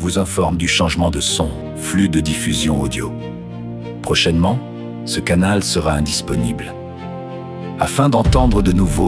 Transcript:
vous informe du changement de son, flux de diffusion audio. Prochainement, ce canal sera indisponible. Afin d'entendre de nouveaux